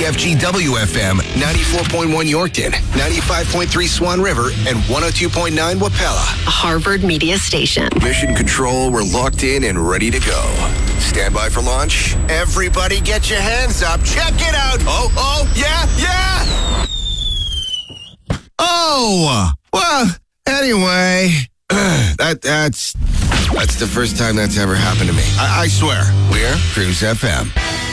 KFGW FM, 94.1 Yorkton, 95.3 Swan River, and 102.9 Wapella. A Harvard Media Station. Mission Control, we're locked in and ready to go. Stand by for launch. Everybody get your hands up. Check it out. Oh, yeah. Oh, well, anyway, that's the first time that's ever happened to me. I swear. We're Cruise FM.